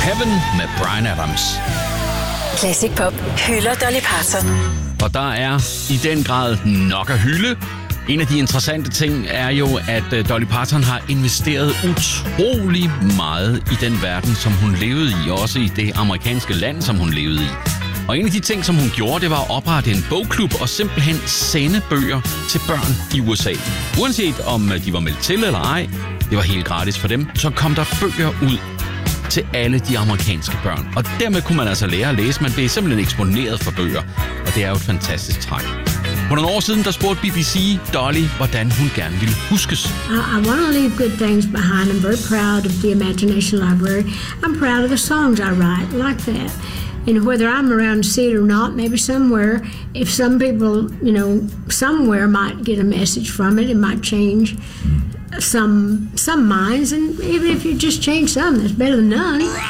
Heaven med Bryan Adams. Classic Pop hylder Dolly Parton. Og der er i den grad nok at hylde. En af de interessante ting er jo, at Dolly Parton har investeret utrolig meget i den verden, som hun levede i, også i det amerikanske land, som hun levede i. Og en af de ting, som hun gjorde, det var at oprette en bogklub og simpelthen sende bøger til børn i USA. Uanset om de var meldt til eller ej, det var helt gratis for dem, så kom der bøger ud til alle de amerikanske børn. Og dermed kunne man altså lære at læse. Man blev simpelthen eksponeret for bøger, og det er jo et fantastisk træk. For nogle år siden, der spurgte BBC Dolly, hvordan hun gerne ville huskes. I want to leave good things behind. I'm very proud of the Imagination Library. I'm proud of the songs I write, like that. And whether I'm around to see it or not, maybe somewhere, if some people, somewhere might get a message from it, it might change some minds. And even if you just change some, that's better than none.